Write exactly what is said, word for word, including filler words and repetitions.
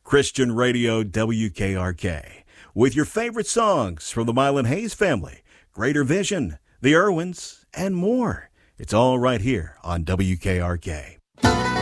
Christian Radio W K R K, with your favorite songs from the Mylan Hayes family, Greater Vision, the Irwins, and more. It's all right here on W K R K.